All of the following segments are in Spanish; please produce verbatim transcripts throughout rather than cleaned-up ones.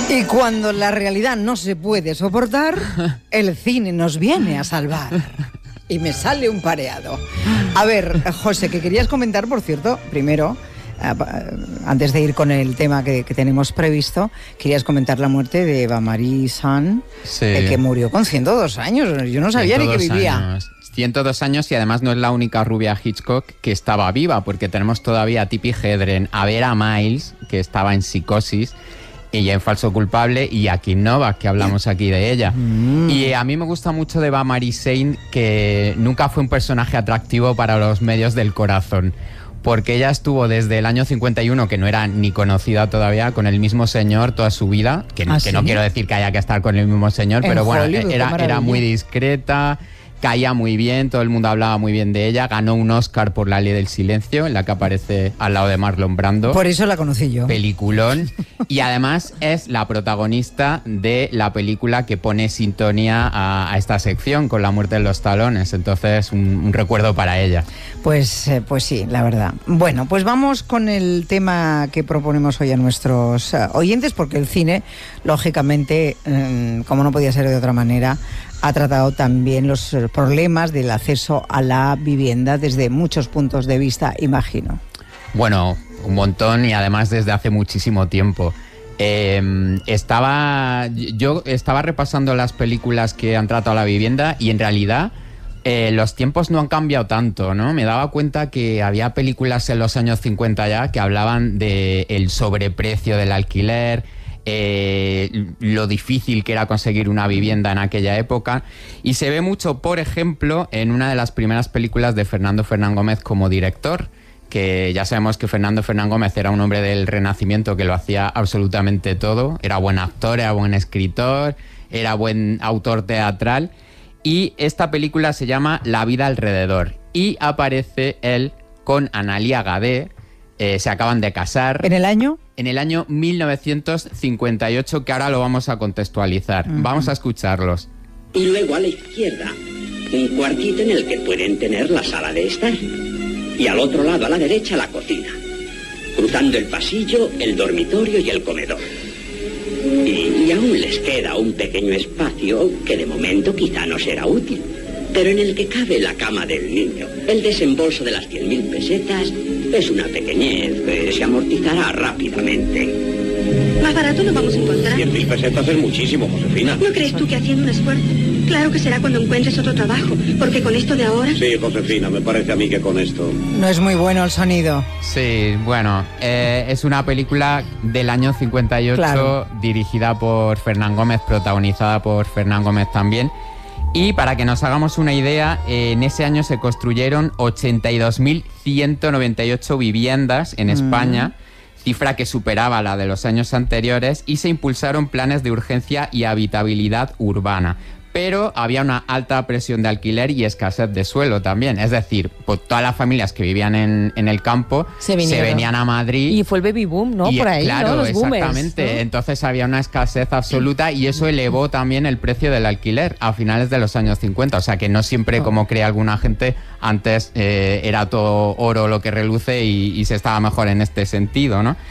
Y cuando la realidad no se puede soportar, el cine nos viene a salvar. Y me sale un pareado. A ver, José, que querías comentar, por cierto, primero, antes de ir con el tema que, que tenemos previsto, querías comentar la muerte de Eva Marie Saint, sí. eh, que murió con ciento dos años. Yo no sabía ni que vivía. Años. ciento dos años, y además no es la única rubia Hitchcock que estaba viva, porque tenemos todavía a Tippi Hedren, a Vera Miles, que estaba en Psicosis, ella en Falso Culpable, y a Kim Novak, que hablamos aquí de ella. Mm. Y a mí me gusta mucho de Eva Marie Saint, que nunca fue un personaje atractivo para los medios del corazón, porque ella estuvo desde el año cincuenta y uno, que no era ni conocida todavía, con el mismo señor toda su vida, que, ¿Ah, que sí? no quiero decir que haya que estar con el mismo señor, en pero bueno, Hollywood, era, era muy discreta, caía muy bien, todo el mundo hablaba muy bien de ella, ganó un Oscar por La Ley del Silencio, en la que aparece al lado de Marlon Brando. Por eso la conocí yo. Peliculón. Y además es la protagonista de la película que pone sintonía a, a esta sección, con La muerte de los talones, entonces un, un recuerdo para ella. Pues, eh, pues sí, la verdad. Bueno, pues vamos con el tema que proponemos hoy a nuestros uh, oyentes, porque el cine, lógicamente, um, como no podía ser de otra manera, ha tratado también los problemas del acceso a la vivienda desde muchos puntos de vista, imagino. Bueno, un montón, y además desde hace muchísimo tiempo. Eh, estaba, yo estaba repasando las películas que han tratado la vivienda, y en realidad eh, los tiempos no han cambiado tanto, ¿no? Me daba cuenta que había películas en los años cincuenta ya que hablaban del sobreprecio del alquiler, Eh, lo difícil que era conseguir una vivienda en aquella época, y se ve mucho, por ejemplo, en una de las primeras películas de Fernando Fernán Gómez como director, que ya sabemos que Fernando Fernán Gómez era un hombre del Renacimiento que lo hacía absolutamente todo, era buen actor, era buen escritor, era buen autor teatral, y esta película se llama La vida alrededor, y aparece él con Analia Gadé. Eh, se acaban de casar. ¿En el año? En el año mil novecientos cincuenta y ocho, que ahora lo vamos a contextualizar. Uh-huh. Vamos a escucharlos. Y luego a la izquierda, un cuartito en el que pueden tener la sala de estar. Y al otro lado, a la derecha, la cocina. Cruzando el pasillo, el dormitorio y el comedor. Y, y aún les queda un pequeño espacio que de momento quizá no será útil, pero en el que cabe la cama del niño. El desembolso de las cien mil pesetas es una pequeñez que se amortizará rápidamente. Más barato no vamos a encontrar. Cien mil pesetas es muchísimo, Josefina. ¿No crees tú que haciendo un esfuerzo? Claro que será cuando encuentres otro trabajo, porque con esto de ahora... Sí, Josefina, me parece a mí que con esto... No es muy bueno el sonido. Sí, bueno, eh, es una película del año cincuenta y ocho, claro, dirigida por Fernán Gómez, protagonizada por Fernán Gómez también. Y para que nos hagamos una idea, eh, en ese año se construyeron ochenta y dos mil ciento noventa y ocho viviendas en España, mm. cifra que superaba la de los años anteriores, y se impulsaron planes de urgencia y habitabilidad urbana. Pero había una alta presión de alquiler y escasez de suelo también. Es decir, pues todas las familias que vivían en, en el campo se, se venían a Madrid. Y fue el baby boom, ¿no? Y, por ahí, claro, ¿no? Los exactamente. boomers, ¿no? Entonces había una escasez absoluta, y eso elevó también el precio del alquiler a finales de los años cincuenta. O sea que no siempre, oh. como cree alguna gente, antes eh, era todo oro lo que reluce, y, y se estaba mejor en este sentido, ¿no?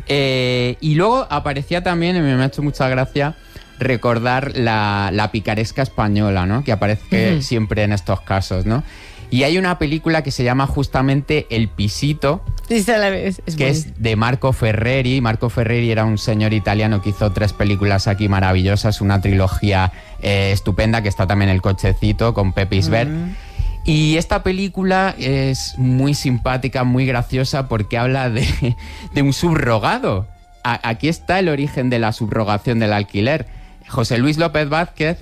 Eh, y luego aparecía también, y me ha hecho mucha gracia, recordar la, la picaresca española, ¿no? Que aparece uh-huh. siempre en estos casos, ¿no? Y hay una película que se llama justamente El Pisito, sí, la ves. Es que muy... es de Marco Ferreri. Marco Ferreri era un señor italiano que hizo tres películas aquí maravillosas, una trilogía eh, estupenda, que está también El Cochecito con Pepe Isbert. Uh-huh. Y esta película es muy simpática, muy graciosa, porque habla de, de un subrogado. A, aquí está el origen de la subrogación del alquiler. José Luis López Vázquez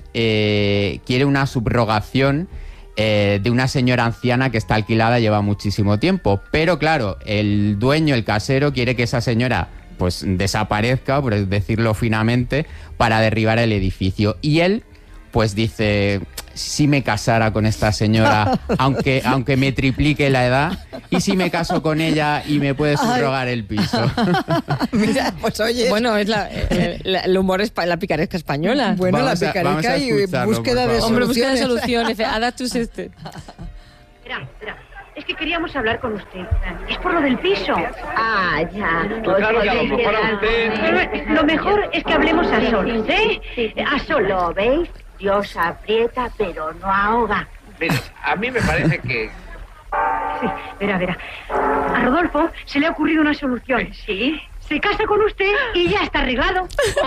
eh, quiere una subrogación eh, de una señora anciana que está alquilada, lleva muchísimo tiempo, pero claro, el dueño, el casero, quiere que esa señora pues desaparezca, por decirlo finamente, para derribar el edificio. Y él pues dice: si me casara con esta señora, aunque, aunque me triplique la edad, y si me caso con ella y me puede subrogar el piso. Mira, pues oye... Bueno, es la, el, el humor es la picaresca española. Bueno, vamos la picaresca a, y búsqueda de soluciones. Hombre, búsqueda de soluciones. Ada tus este... Espera, espera. Es que queríamos hablar con usted. Es por lo del piso. Ah, ya. Claro que a lo mejor a usted... Lo mejor es que hablemos a solas, ¿eh? A solas. ¿Lo veis? Dios aprieta, pero no ahoga. Mira, a mí me parece que... Sí, verá, verá. A Rodolfo se le ha ocurrido una solución. ¿Sí? Se casa con usted y ya está arreglado.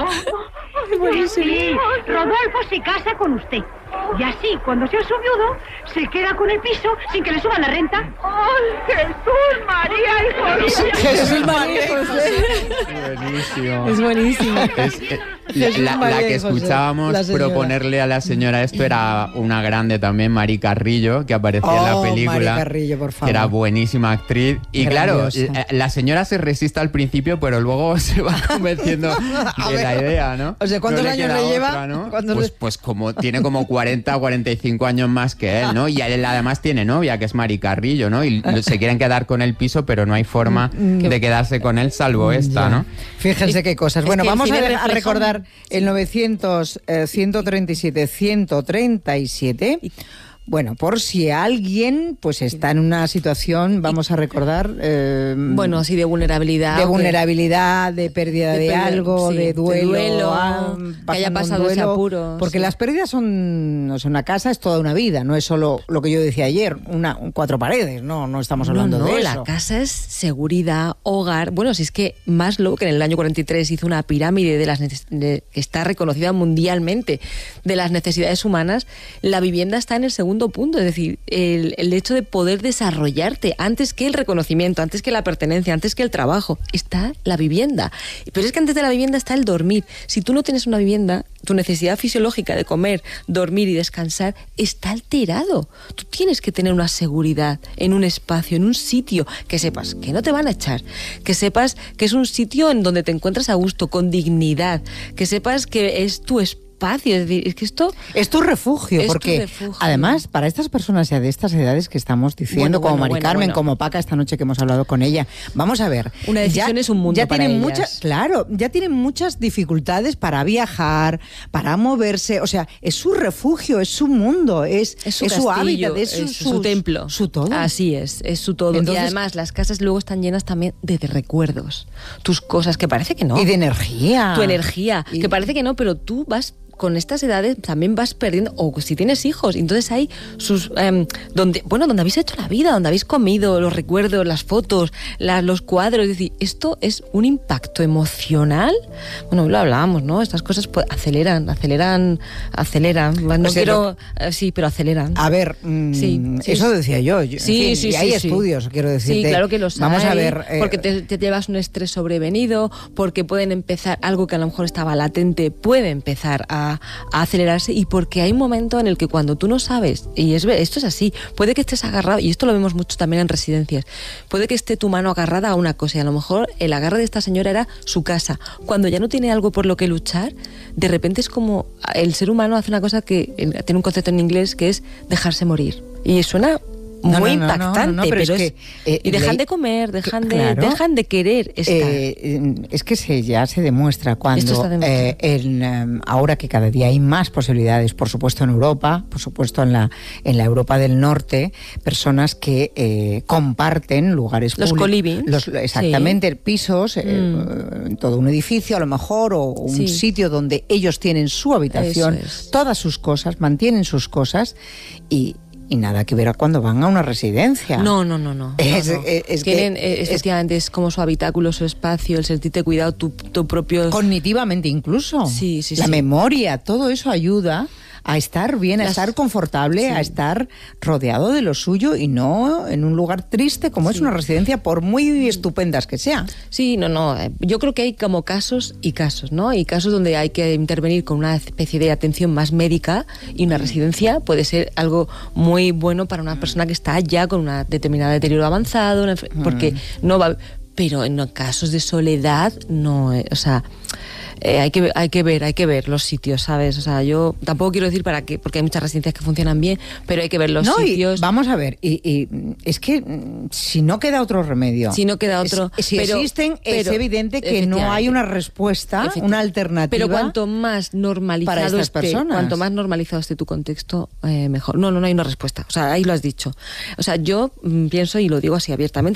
Oh, buenísimo. Sí, Rodolfo se casa con usted. Y así, cuando sea su viudo, se queda con el piso sin que le suban la renta. ¡Ay, Jesús, María y José! Jesús, María y José. Buenísimo. Es buenísimo. Es, eh, la, la- la que escuchábamos la señora. proponerle a la señora esto era una grande también, Mari Carrillo, que aparecía en la Oh, película. Mari Carrillo, por favor. Que era buenísima actriz. Y claro, Grandiosa. la, la señora se resiste al principio, pero luego se va convenciendo A de ver, la idea, ¿no? o sea, ¿cuántos No años queda le lleva? otra, ¿no? ¿Cuántos Pues, le- pues como tiene como cuarenta o cuarenta y cinco años más que él, ¿no? Y él además tiene novia, que es Mari Carrillo, ¿no? Y se quieren quedar con el piso, pero no hay forma de quedarse con él salvo esta, ¿no? Fíjense qué cosas. Es Bueno, que el vamos a, cine ver- a refleja recordar un- el novecientos, eh, ciento treinta y siete, ciento treinta y siete. Bueno, por si alguien pues está en una situación, vamos a recordar... eh, Bueno, así de vulnerabilidad. de o que- vulnerabilidad, de pérdida de, De pérdida, algo, sí, de de duelo, duelo, ah, que haya pasando un pasado ese duelo, apuro, porque sí. las pérdidas son, o sea, una casa es toda una vida, no es solo lo que yo decía ayer, una un- cuatro paredes, no, no estamos hablando no, no, de la eso. casa es seguridad, hogar. Bueno, si es que Maslow, que en el año cuarenta y tres hizo una pirámide de las neces- de- que está reconocida mundialmente de las necesidades humanas, la vivienda está en el segundo punto, es decir, el, el hecho de poder desarrollarte antes que el reconocimiento, antes que la pertenencia, antes que el trabajo, está la vivienda. Pero es que antes de la vivienda está el dormir. Si tú no tienes una vivienda, tu necesidad fisiológica de comer, dormir y descansar está alterado. Tú tienes que tener una seguridad en un espacio, en un sitio, que sepas que no te van a echar, que sepas que es un sitio en donde te encuentras a gusto, con dignidad, que sepas que es tu espacio. Es decir, es que esto... Es tu refugio, Es tu porque refugio. además, para estas personas ya de estas edades que estamos diciendo, Bueno, como bueno, Mari bueno, Carmen, bueno. como Paca esta noche que hemos hablado con ella, vamos a ver. Una decisión ya, es un mundo ya para tienen ellas. muchas, claro, ya tienen muchas dificultades para viajar, para moverse, o sea, es su refugio, es su mundo, es, Es su, es su castillo, hábitat, es su, es su sus- templo. su todo. Así es, es su todo. Entonces- y además las casas luego están llenas también de, de recuerdos. Tus cosas, que parece que no. Y de energía. Tu energía, Y- que parece que no, pero tú vas... Con estas edades también vas perdiendo, o si tienes hijos, entonces hay sus, em, donde, bueno, donde habéis hecho la vida, donde habéis comido, los recuerdos, las fotos, la- los cuadros, es decir, esto es un impacto emocional. Bueno, lo hablábamos, ¿no? Estas cosas pues, aceleran, aceleran, aceleran. No O sea, quiero, eh, sí, pero aceleran. A ver, mm, Sí, sí. eso decía yo. yo- en Sí, fin, sí, y sí, hay sí. estudios, quiero decirte. Sí, claro que los Vamos hay, a ver. eh, porque te, te llevas un estrés sobrevenido, porque pueden empezar, algo que a lo mejor estaba latente, puede empezar a, a acelerarse, y porque hay un momento en el que cuando tú no sabes, y es, ve- esto es así, puede que estés agarrado, y esto lo vemos mucho también en residencias, puede que esté tu mano agarrada a una cosa, y a lo mejor el agarre de esta señora era su casa. Cuando ya no tiene algo por lo que luchar, de repente es como el ser humano hace una cosa que eh, tiene un concepto en inglés que es dejarse morir. Y suena No, muy no, no, no, impactante, no, no, pero pero, es es, que, eh, y dejan leí- de comer, dejan de Claro. dejan de querer estar. Eh, es que se, ya se demuestra Esto cuando está demostrado. eh, en, eh, ahora que cada día hay más posibilidades, por supuesto en Europa, por supuesto en la en la Europa del Norte, personas que eh, comparten lugares Los públicos, co-living. los- exactamente, pisos, eh, Mm. en todo un edificio a lo mejor, o un Sí. sitio donde ellos tienen su habitación, Eso es. todas sus cosas, mantienen sus cosas y y nada que ver a cuando van a una residencia. No, no, no, no. Es- no, no. es- es que- Tienen, eh, es- efectivamente, es como su habitáculo, su espacio, el sentirte cuidado, tu, tu propio... Cognitivamente incluso. Sí, sí, La sí. memoria, todo eso ayuda a estar bien, a Las- estar confortable, Sí. a estar rodeado de lo suyo y no en un lugar triste como es una residencia, por muy estupendas que sean. Sí, no, no. eh, Yo creo que hay como casos y casos, ¿no? Y casos donde hay que intervenir con una especie de atención más médica, y una residencia puede ser algo muy bueno para una persona que está ya con una determinada deterioro avanzado, una enfer- porque no va... Pero en casos de soledad, no, eh, o sea, eh, hay que hay que ver, hay que ver los sitios, ¿sabes? O sea, yo tampoco quiero decir para qué, porque hay muchas residencias que funcionan bien, pero hay que ver los no, sitios. Y vamos a ver, y, y es que si no queda otro remedio. Si no queda otro. Es, si pero, existen, pero, es evidente que no hay una respuesta, una alternativa. Pero cuanto más normalizado para estas esté, personas. cuanto más normalizado esté tu contexto, eh, mejor. No, no, no hay una respuesta. O sea, ahí lo has dicho. O sea, yo mm, pienso y lo digo así abiertamente.